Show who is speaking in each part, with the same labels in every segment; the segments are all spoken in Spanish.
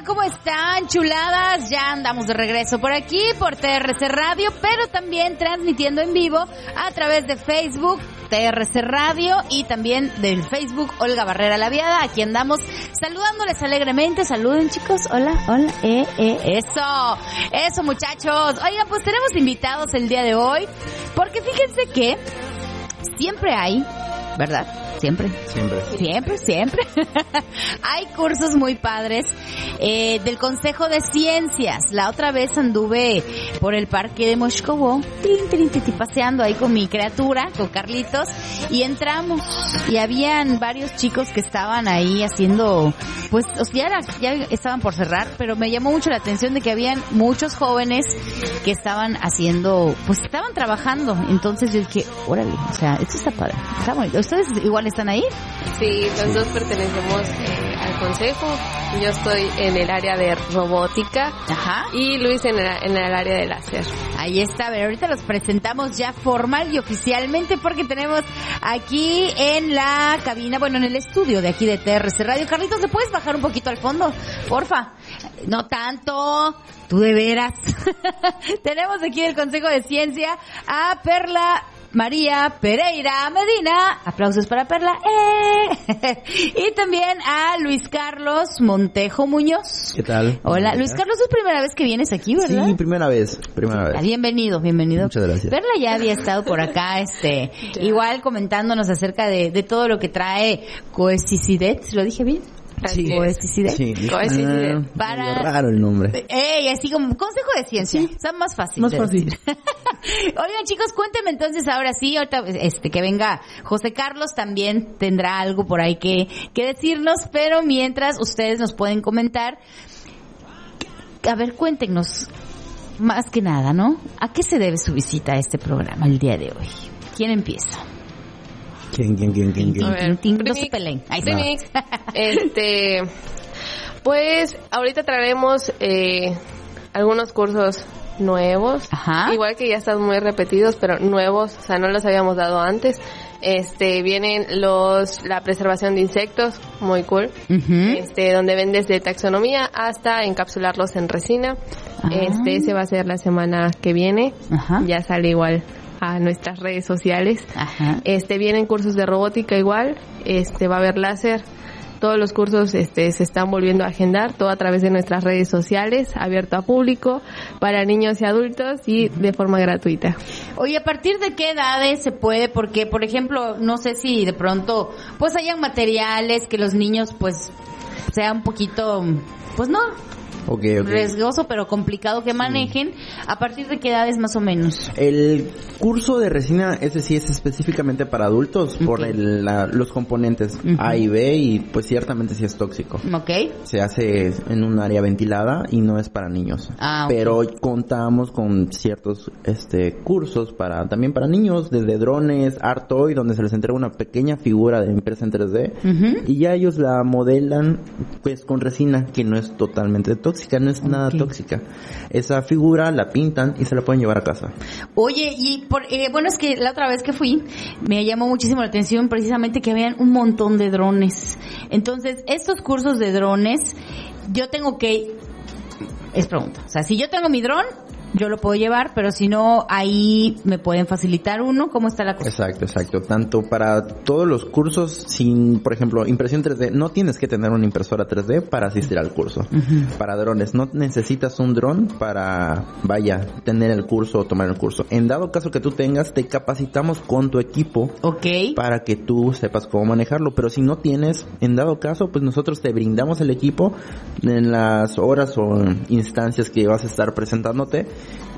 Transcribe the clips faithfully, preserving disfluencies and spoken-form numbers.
Speaker 1: ¿cómo están, chuladas? Ya andamos de regreso por aquí, por T R C Radio, pero también transmitiendo en vivo a través de Facebook, T R C Radio, y también del Facebook Olga Barrera Laviada. Aquí andamos saludándoles alegremente. Saluden, chicos. Hola, hola. Eh, eh, eso. Eso, muchachos. Oigan, pues tenemos invitados el día de hoy, porque fíjense que siempre hay, ¿verdad? Siempre.
Speaker 2: Siempre.
Speaker 1: Siempre, siempre. Hay cursos muy padres eh, del Consejo de Ciencias. La otra vez anduve por el parque de Moscovó, tin, tin, tin, tin, paseando ahí con mi criatura, con Carlitos, y entramos y habían varios chicos que estaban ahí haciendo, pues, o sea, ya, era, ya estaban por cerrar, pero me llamó mucho la atención de que habían muchos jóvenes que estaban haciendo, pues estaban trabajando. Entonces yo dije, órale, o sea, esto está padre, está bonito. ¿Ustedes igual están ahí?
Speaker 3: Sí, los dos pertenecemos eh, al consejo. Yo estoy en el área de robótica.
Speaker 1: Ajá.
Speaker 3: Y Luis en el, en el área de láser.
Speaker 1: Ahí está, a ver, ahorita los presentamos ya formal y oficialmente porque tenemos aquí en la cabina, bueno, en el estudio de aquí de T R C Radio. Carlitos, ¿te puedes bajar un poquito al fondo? Porfa. No tanto. Tú de veras. Tenemos aquí del Consejo de Ciencia a Perla María Pereira Medina, aplausos para Perla, ¡eh! Y también a Luis Carlos Montejo Muñoz.
Speaker 2: ¿Qué tal?
Speaker 1: Hola, Luis Carlos, es primera vez que vienes aquí, ¿verdad?
Speaker 2: Sí, primera vez, primera vez.
Speaker 1: Bienvenido, bienvenido.
Speaker 2: Muchas gracias.
Speaker 1: Perla ya había estado por acá, este, igual comentándonos acerca de, de todo lo que trae Cohesicidet, ¿lo dije bien?
Speaker 2: Sí.
Speaker 1: Cohesicidet.
Speaker 2: Sí.
Speaker 3: Cohesicidet.
Speaker 2: Ah,
Speaker 1: Para...
Speaker 2: raro el nombre.
Speaker 1: Ey, así como Consejo de Ciencia. Sí. Son más fáciles.
Speaker 2: Más fácil.
Speaker 1: Oigan, chicos, cuéntenme entonces ahora sí, ahorita, este, que venga José Carlos, también tendrá algo por ahí que, que decirnos, pero mientras ustedes nos pueden comentar, a ver, cuéntenos, más que nada, ¿no? ¿A qué se debe su visita a este programa el día de hoy? ¿Quién empieza?
Speaker 2: ¿Quién, quién, quién, quién, quién?
Speaker 3: A ver,
Speaker 1: Tin, tin, no
Speaker 3: Primix,
Speaker 1: se peleen. Ahí está.
Speaker 3: Primix, este, pues, ahorita traeremos eh, algunos cursos nuevos.
Speaker 1: Ajá.
Speaker 3: Igual que ya están muy repetidos, pero nuevos, o sea, no los habíamos dado antes. Este, vienen los, la preservación de insectos, muy cool.
Speaker 1: Uh-huh.
Speaker 3: Este, donde ven desde taxonomía hasta encapsularlos en resina.
Speaker 1: Ah.
Speaker 3: Este, ese va a ser la semana que viene.
Speaker 1: Ajá.
Speaker 3: Ya sale igual a nuestras redes sociales.
Speaker 1: Ajá.
Speaker 3: Este, vienen cursos de robótica igual, este, va a haber láser. Todos los cursos este se están volviendo a agendar, todo a través de nuestras redes sociales, abierto a público, para niños y adultos y de forma gratuita.
Speaker 1: Oye, ¿a partir de qué edades se puede? Porque, por ejemplo, no sé si de pronto, pues hayan materiales que los niños, pues, sea un poquito, pues no,
Speaker 2: Okay, okay.
Speaker 1: riesgoso, pero complicado que manejen. ¿A partir de qué edades más o menos?
Speaker 2: El curso de resina, ese sí es específicamente para adultos,
Speaker 1: Okay.
Speaker 2: por el, la, los componentes
Speaker 1: Uh-huh.
Speaker 2: A y B, y pues ciertamente sí es tóxico.
Speaker 1: Ok.
Speaker 2: Se hace en un área ventilada y no es para niños.
Speaker 1: Ah, okay.
Speaker 2: Pero contamos con ciertos este cursos para también para niños, desde drones, Art Toy, donde se les entrega una pequeña figura de impresa en tres D,
Speaker 1: Uh-huh.
Speaker 2: y ya ellos la modelan pues con resina, que no es totalmente tóxica. No es nada
Speaker 1: Okay.
Speaker 2: tóxica. Esa figura la pintan y se la pueden llevar a casa.
Speaker 1: Oye, y por, eh, bueno, es que la otra vez que fui, me llamó muchísimo la atención precisamente que habían un montón de drones. Entonces, estos cursos de drones, yo tengo que... Es pregunta. O sea, si yo tengo mi dron, yo lo puedo llevar, pero si no, ahí me pueden facilitar uno. ¿Cómo está la cosa?
Speaker 2: Exacto, exacto. Tanto para todos los cursos, sin, por ejemplo, impresión tres D, no tienes que tener una impresora tres D para asistir al curso. Uh-huh. Para drones, no necesitas un dron para, vaya, tener el curso o tomar el curso. En dado caso que tú tengas, te capacitamos con tu equipo.
Speaker 1: Ok.
Speaker 2: Para que tú sepas cómo manejarlo. Pero si no tienes, en dado caso, pues nosotros te brindamos el equipo en las horas o instancias que vas a estar presentándote.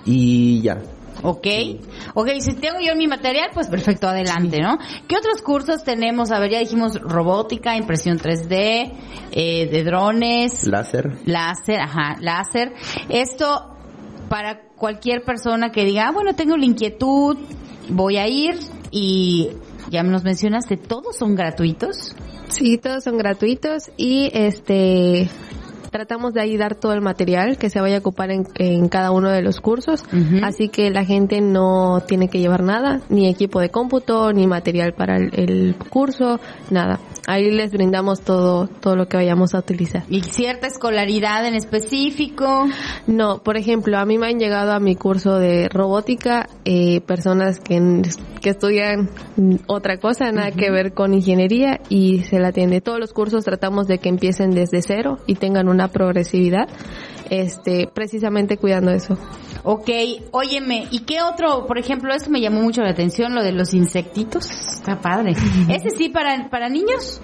Speaker 2: Y ya.
Speaker 1: Ok, ok, si tengo yo mi material, pues perfecto, adelante, ¿no? ¿Qué otros cursos tenemos? A ver, ya dijimos robótica, impresión tres D, eh, de drones.
Speaker 2: Láser.
Speaker 1: Láser, ajá, láser. Esto para cualquier persona que diga, ah, bueno, tengo la inquietud, voy a ir, y ya nos mencionaste, ¿todos son gratuitos?
Speaker 3: Sí, todos son gratuitos y este... tratamos de ahí dar todo el material que se vaya a ocupar en, en cada uno de los cursos, uh-huh. así que la gente no tiene que llevar nada, ni equipo de cómputo, ni material para el, el curso, nada. Ahí les brindamos todo todo lo que vayamos a utilizar.
Speaker 1: ¿Y cierta escolaridad en específico?
Speaker 3: No, por ejemplo, a mí me han llegado a mi curso de robótica eh, personas que, que estudian otra cosa, nada uh-huh. que ver con ingeniería, y se la atiende. Todos los cursos tratamos de que empiecen desde cero y tengan una progresividad, este, precisamente cuidando eso.
Speaker 1: Ok, óyeme, ¿y qué otro? Por ejemplo, eso me llamó mucho la atención, lo de los insectitos. Está padre. ¿Ese sí para, para niños?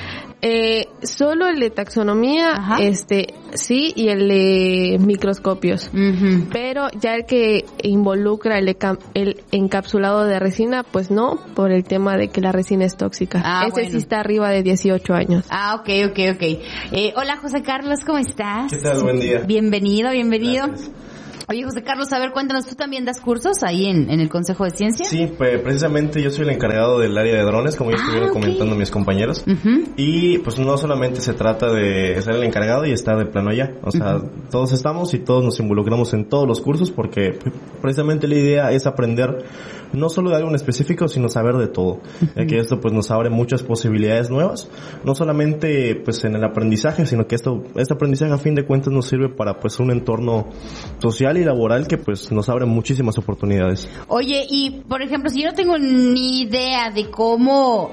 Speaker 3: Eh, solo el de taxonomía, Ajá. este, sí, y el de microscopios. Uh-huh. Pero ya el que involucra el, eca- el encapsulado de resina, pues no, por el tema de que la resina es tóxica. Ah, Ese bueno. sí está arriba de dieciocho años.
Speaker 1: Ah, ok, ok, ok. Eh, hola, José Carlos, ¿cómo estás?
Speaker 4: ¿Qué tal? Buen día.
Speaker 1: Bienvenido, bienvenido.
Speaker 4: Gracias.
Speaker 1: Oye, José Carlos, a ver, cuéntanos, ¿tú también das cursos ahí en, en el Consejo de Ciencia?
Speaker 4: Sí, pues precisamente yo soy el encargado del área de drones, como ya ah, estuvieron okay. comentando mis compañeros. Uh-huh. Y pues no solamente se trata de ser el encargado y estar de plano allá. O sea, uh-huh. todos estamos y todos nos involucramos en todos los cursos porque precisamente la idea es aprender no solo de algo en específico, sino saber de todo. Uh-huh. Ya que esto pues nos abre muchas posibilidades nuevas. No solamente pues en el aprendizaje, sino que esto este aprendizaje a fin de cuentas nos sirve para pues un entorno social y laboral que pues nos abre muchísimas oportunidades.
Speaker 1: Oye, y por ejemplo, si yo no tengo ni idea de cómo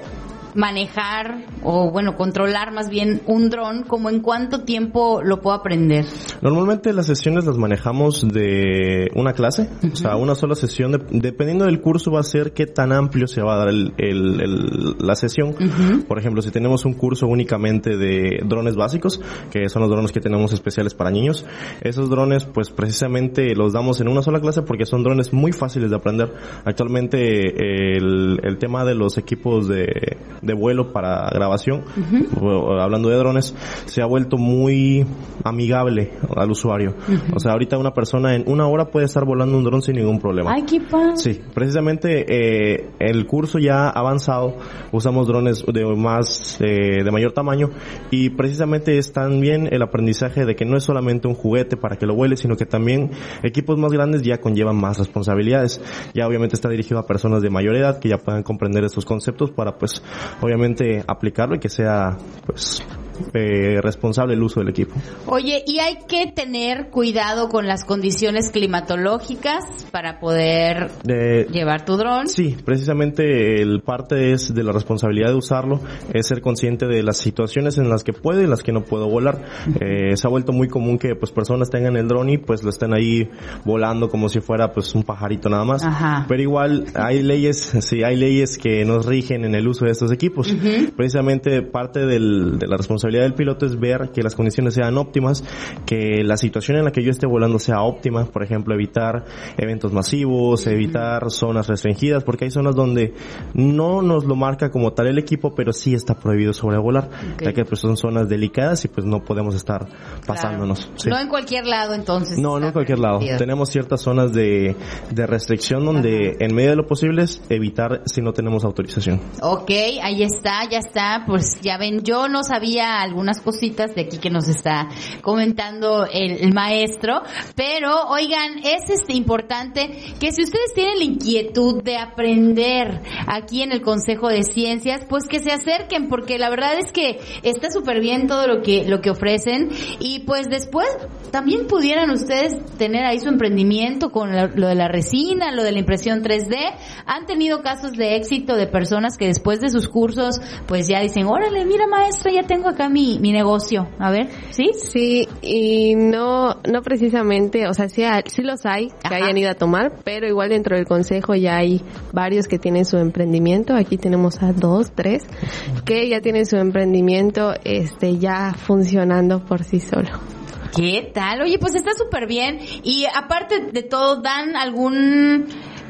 Speaker 1: manejar o bueno, controlar más bien un dron, ¿cómo en cuánto tiempo lo puedo aprender?
Speaker 4: Normalmente las sesiones las manejamos de una clase, uh-huh. o sea, una sola sesión, de, dependiendo del curso va a ser qué tan amplio se va a dar el, el, el, la sesión. Uh-huh. Por ejemplo, si tenemos un curso únicamente de drones básicos, que son los drones que tenemos especiales para niños, esos drones pues precisamente los damos en una sola clase porque son drones muy fáciles de aprender. Actualmente el, el tema de los equipos de de vuelo para grabación, uh-huh. hablando de drones, se ha vuelto muy amigable al usuario. Uh-huh. O sea, ahorita una persona en una hora puede estar volando un dron sin ningún problema.
Speaker 1: ¡Ay, qué padre!
Speaker 4: Sí, precisamente eh, el curso ya avanzado, usamos drones de más, eh, de mayor tamaño, y precisamente es también el aprendizaje de que no es solamente un juguete para que lo vuele, sino que también equipos más grandes ya conllevan más responsabilidades. Ya obviamente está dirigido a personas de mayor edad que ya puedan comprender estos conceptos para pues obviamente aplicarlo y que sea pues eh, responsable el uso del equipo.
Speaker 1: Oye, y hay que tener cuidado con las condiciones climatológicas para poder eh, llevar tu dron.
Speaker 4: Sí, precisamente el parte es de la responsabilidad de usarlo, es ser consciente de las situaciones en las que puedo y las que no puedo volar. Eh, se ha vuelto muy común que pues personas tengan el dron y pues lo estén ahí volando como si fuera pues un pajarito nada más. Ajá. Pero igual hay leyes, sí, hay leyes que nos rigen en el uso de estos equipos. Uh-huh. Precisamente parte del, de la responsabilidad del piloto es ver que las condiciones sean óptimas, que la situación en la que yo esté volando sea óptima, por ejemplo, evitar eventos masivos, uh-huh. evitar zonas restringidas, porque hay zonas donde no nos lo marca como tal el equipo, pero sí está prohibido sobrevolar, okay. ya que pues son zonas delicadas y pues no podemos estar pasándonos.
Speaker 1: Claro.
Speaker 4: Sí.
Speaker 1: No en cualquier lado, entonces.
Speaker 4: No, no en cualquier lado. Tenemos ciertas zonas de, de restricción donde uh-huh. en medida de lo posible es evitar si no tenemos autorización.
Speaker 1: Ok, ahí está, ya está, pues ya ven, yo no sabía algunas cositas de aquí que nos está comentando el, el maestro, pero oigan, es este importante que si ustedes tienen la inquietud de aprender aquí en el Consejo de Ciencias, pues que se acerquen, porque la verdad es que está súper bien todo lo que lo que ofrecen, y pues después también pudieran ustedes tener ahí su emprendimiento con lo, lo de la resina, lo de la impresión tres D. Han tenido casos de éxito de personas que después de sus cursos pues ya dicen, órale, mira maestra, ya tengo acá mi, mi negocio. A ver, ¿sí?
Speaker 3: Sí, y no no precisamente, o sea, sí, sí los hay que Ajá. hayan ido a tomar, pero igual dentro del consejo ya hay varios que tienen su emprendimiento. Aquí tenemos a dos, tres, que ya tienen su emprendimiento este ya funcionando por sí solo.
Speaker 1: ¿Qué tal? Oye, pues está súper bien. Y aparte de todo, ¿dan algún...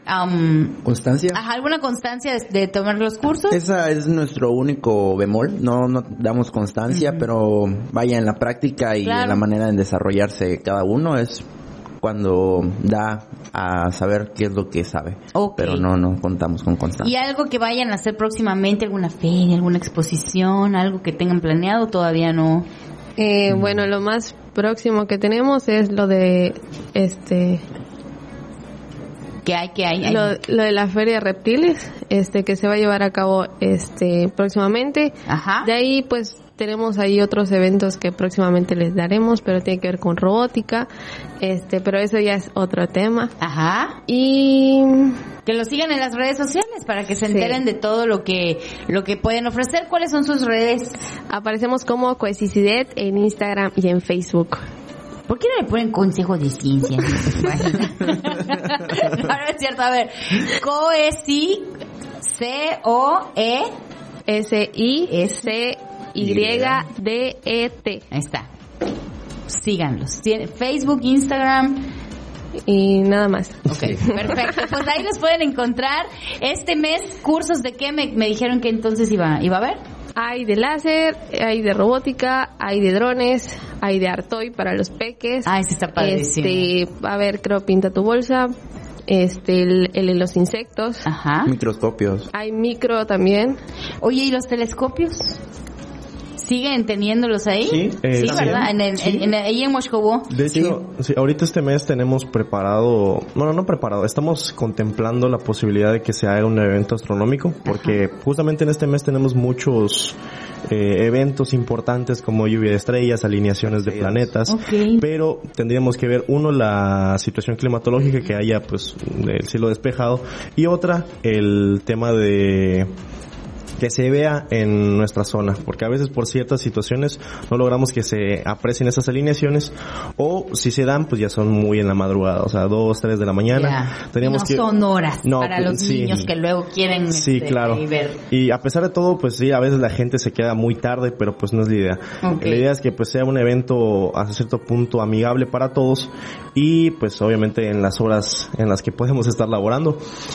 Speaker 1: Um,
Speaker 2: ¿Constancia?
Speaker 1: Ajá, ¿alguna constancia de, de tomar los cursos?
Speaker 2: Esa es nuestro único bemol. No, no damos constancia, uh-huh. pero vaya, en la práctica y claro. en la manera de desarrollarse cada uno es cuando da a saber qué es lo que sabe. Okay. Pero no, no contamos con constancia.
Speaker 1: ¿Y algo que vayan a hacer próximamente? ¿Alguna feria, alguna exposición, algo que tengan planeado? Todavía no...
Speaker 3: Eh, mm. Bueno, lo más próximo que tenemos es lo de este...
Speaker 1: ¿Qué hay? ¿Qué hay?
Speaker 3: Lo, lo de la Feria de Reptiles, este, que se va a llevar a cabo este próximamente.
Speaker 1: Ajá.
Speaker 3: De ahí, pues, tenemos ahí otros eventos que próximamente les daremos, pero tiene que ver con robótica, este, pero eso ya es otro tema.
Speaker 1: Ajá.
Speaker 3: Y
Speaker 1: que lo sigan en las redes sociales para que se enteren sí. de todo lo que lo que pueden ofrecer. ¿Cuáles son sus redes?
Speaker 3: Aparecemos como Cohesicidet en Instagram y en Facebook.
Speaker 1: ¿Por qué no le ponen consejo de ciencia? Ahora es cierto, a ver. Coesi, C O E
Speaker 3: S I C Y D E T.
Speaker 1: Ahí está. Síganlos. Facebook, Instagram
Speaker 3: y nada más.
Speaker 1: Ok, perfecto. Pues ahí los pueden encontrar. Este mes, cursos de qué me, me dijeron que entonces iba, iba a haber.
Speaker 3: Hay de láser, hay de robótica, hay de drones, hay de Artoy para los peques.
Speaker 1: Ah, ese está padrísimo.
Speaker 3: Este, a ver, creo pinta tu bolsa. Este, el, el de los insectos.
Speaker 1: Ajá.
Speaker 2: Microscopios.
Speaker 3: Hay micro también.
Speaker 1: Oye, ¿y los telescopios? ¿Siguen teniéndolos ahí?
Speaker 4: Sí, eh,
Speaker 1: sí, ¿verdad? En el,
Speaker 4: sí.
Speaker 1: En, en, ahí en Moscovó.
Speaker 4: De hecho, sí. Sí, ahorita este mes tenemos preparado, bueno, no preparado, estamos contemplando la posibilidad de que se haga un evento astronómico, porque Ajá. justamente en este mes tenemos muchos eh, eventos importantes como lluvia de estrellas, alineaciones de planetas,
Speaker 1: okay.
Speaker 4: pero tendríamos que ver, uno, la situación climatológica, que haya pues el cielo despejado, y otra, el tema de que se vea en nuestra zona, porque a veces por ciertas situaciones no logramos que se aprecien esas alineaciones, o si se dan, pues ya son muy en la madrugada, o sea, dos, tres de la mañana.
Speaker 1: Yeah.
Speaker 4: Teníamos
Speaker 1: no
Speaker 4: que...
Speaker 1: son horas
Speaker 4: no,
Speaker 1: para los
Speaker 4: sí.
Speaker 1: niños que luego quieren
Speaker 4: sí,
Speaker 1: este,
Speaker 4: claro.
Speaker 1: ver.
Speaker 4: Y a pesar de todo, pues sí, a veces la gente se queda muy tarde, pero pues no es la idea.
Speaker 1: Okay.
Speaker 4: La idea es que pues sea un evento hasta cierto punto amigable para todos, y pues obviamente en las horas en las que podemos estar laborando.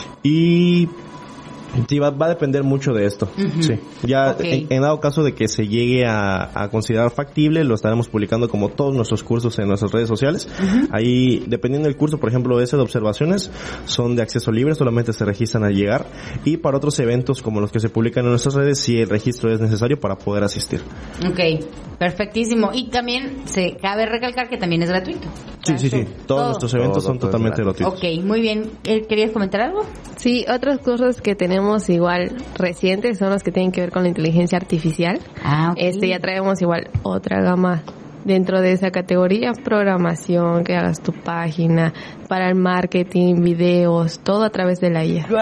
Speaker 4: Y sí, va, va a depender mucho de esto. Uh-huh. Sí. Ya okay. en, en dado caso de que se llegue a, a considerar factible, lo estaremos publicando como todos nuestros cursos en nuestras redes sociales. Uh-huh. Ahí, dependiendo del curso, por ejemplo, ese de observaciones, son de acceso libre, solamente se registran al llegar. Y para otros eventos como los que se publican en nuestras redes, sí el registro es necesario para poder asistir.
Speaker 1: Ok, perfectísimo. Y también se cabe recalcar que también es gratuito.
Speaker 4: Sí, sí, sí. Todos todo. nuestros eventos todo, son todo totalmente gratuitos.
Speaker 1: Ok, muy bien. ¿Querías comentar algo?
Speaker 3: Sí, otros cursos que tenemos igual recientes son los que tienen que ver con la inteligencia artificial.
Speaker 1: Ah, okay.
Speaker 3: Este ya traemos igual otra gama dentro de esa categoría, programación, que hagas tu página, para el marketing, videos, todo a través de la I A.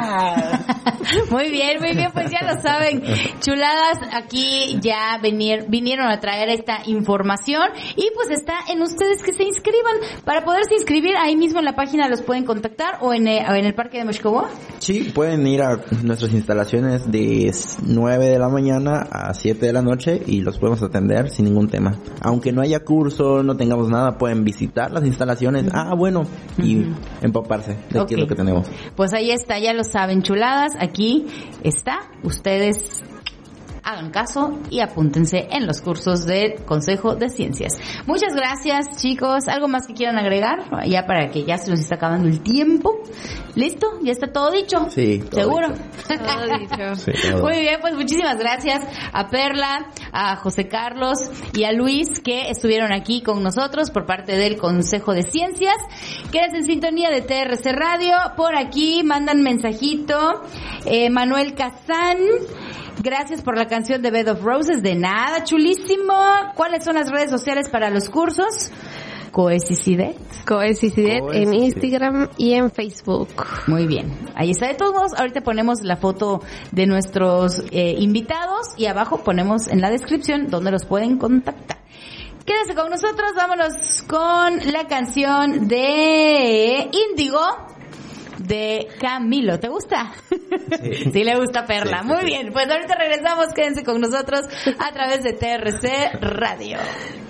Speaker 1: Okay. Muy bien, muy bien, pues ya lo saben, chuladas, aquí ya venir, vinieron a traer esta información y pues está en ustedes que se inscriban. Para poderse inscribir, ahí mismo en la página los pueden contactar o en el, o en el Parque de Moscovó.
Speaker 2: Sí, pueden ir a nuestras instalaciones de nueve de la mañana a siete de la noche y los podemos atender sin ningún tema. Aunque no haya curso, no tengamos nada, pueden visitar las instalaciones. Uh-huh. Ah, bueno, y uh-huh. empaparse de okay. qué es lo que tenemos.
Speaker 1: Pues ahí está, ya lo saben, chuladas, aquí está, ustedes hagan caso y apúntense en los cursos del Consejo de Ciencias. Muchas gracias, chicos. ¿Algo más que quieran agregar? Ya para que ya se nos está acabando el tiempo. ¿Listo? ¿Ya está todo dicho?
Speaker 2: Sí. Todo
Speaker 1: ¿seguro?
Speaker 2: Dicho.
Speaker 3: Todo dicho.
Speaker 2: Sí, todo.
Speaker 1: Muy bien, pues muchísimas gracias a Perla, a José Carlos y a Luis que estuvieron aquí con nosotros por parte del Consejo de Ciencias. Quédense en sintonía de T R C Radio. Por aquí mandan mensajito. Eh, Manuel Kazán. Gracias por la canción de Bed of Roses. De nada, chulísimo. ¿Cuáles son las redes sociales para los cursos? Cohesicidet.
Speaker 3: Cohesicidet en Instagram y en Facebook.
Speaker 1: Muy bien. Ahí está. De todos modos, ahorita ponemos la foto de nuestros eh, invitados y abajo ponemos en la descripción donde los pueden contactar. Quédense con nosotros. Vámonos con la canción de Índigo de Camilo. ¿Te gusta? Sí, sí le gusta Perla. Sí, sí, Muy sí. bien. Pues ahorita regresamos. Quédense con nosotros a través de T R C Radio.